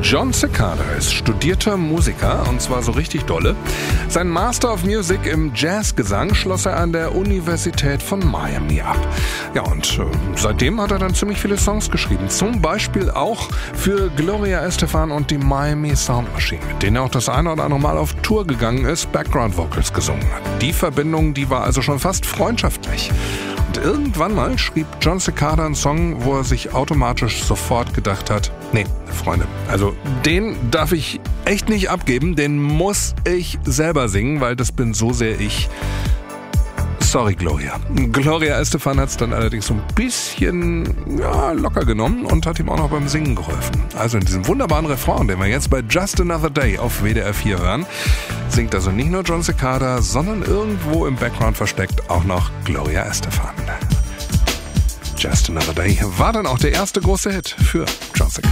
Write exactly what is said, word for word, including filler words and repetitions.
Jon Secada ist studierter Musiker, und zwar so richtig dolle. Sein Master of Music im Jazzgesang schloss er an der Universität von Miami ab. Ja, und äh, seitdem hat er dann ziemlich viele Songs geschrieben. Zum Beispiel auch für Gloria Estefan und die Miami Sound Machine, mit denen er auch das eine oder andere Mal auf Tour gegangen ist, Background Vocals gesungen hat. Die Verbindung, die war also schon fast freundschaftlich. Und irgendwann mal schrieb Jon Secada einen Song, wo er sich automatisch sofort gedacht hat, nee, Freunde, also den darf ich echt nicht abgeben, den muss ich selber singen, weil das bin so sehr ich. Sorry, Gloria. Gloria Estefan hat es dann allerdings so ein bisschen ja, locker genommen und hat ihm auch noch beim Singen geholfen. Also in diesem wunderbaren Refrain, den wir jetzt bei Just Another Day auf W D R vier hören, singt also nicht nur Jon Secada, sondern irgendwo im Background versteckt auch noch Gloria Estefan. Just Another Day war dann auch der erste große Hit für Jon Secada.